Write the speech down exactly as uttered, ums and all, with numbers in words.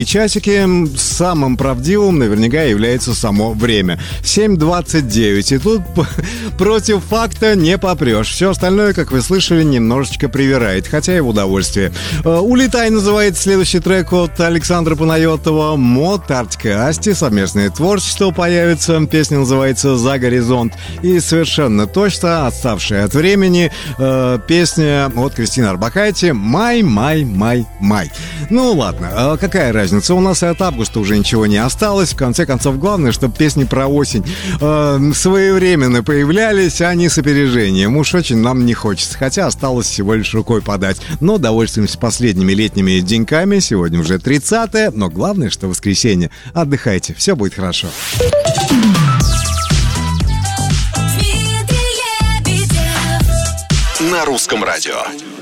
И часики самым правдивым наверняка является само время. семь двадцать девять. И тут против факта не попрешь. Все остальное, как вы слышали, немножечко привирает. Хотя и в удовольствие. «Улетай» называется следующий трек от Александра Панайотова. Мод, Артика, Асти. Совместное творчество появится. Песня называется «За горизонт». И совершенно точно, отставшая от времени, э, песня от Кристины Орбакайте «Май, май, май, май». Ну ладно, э, какая разница? У нас и от августа уже ничего не осталось. В конце концов, главное, чтобы песни про осень э, своевременно появлялись, а не с опережением. Уж очень нам не хочется. Хотя осталось всего лишь рукой подать. Но довольствуемся последними летними деньками. Сегодня уже тридцатое. Но главное, что воскресенье. Отдыхайте. Все будет хорошо. На русском радио.